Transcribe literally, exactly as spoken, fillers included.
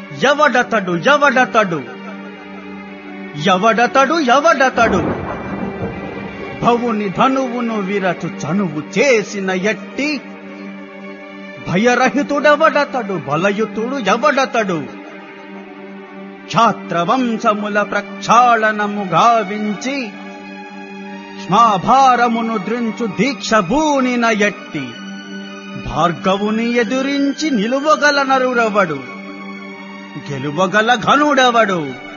ఎవడతడు ఎవడతడు ఎవడతడు ఎవడతడు భవుని ధనువును విరచు చనువు చేసిన ఎట్టి భయరహితుడెవడతడు బలయుతుడు ఎవడతడు క్షాత్రవంశముల ప్రక్షాళనము గావించి స్మాభారమును ద్రించు దీక్ష బూనిన ఎట్టి భార్గవుని ఎదురించి నిలువగల నరుడెవడు గెలువగల ఘనుడెవడు